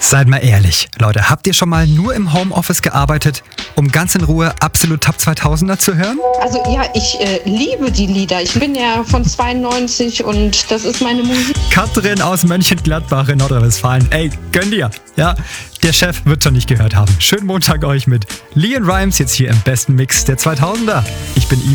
Seid mal ehrlich, Leute, habt ihr schon mal nur im Homeoffice gearbeitet, um ganz in Ruhe absolut Top 2000er zu hören? Also ja, ich liebe die Lieder. Ich bin ja von 92 und das ist meine Musik. Katrin aus Mönchengladbach in Nordrhein-Westfalen. Ey, gönn dir. Ja, der Chef wird schon nicht gehört haben. Schönen Montag euch mit LeAnn Rimes jetzt hier im besten Mix der 2000er. Ich bin Ivo.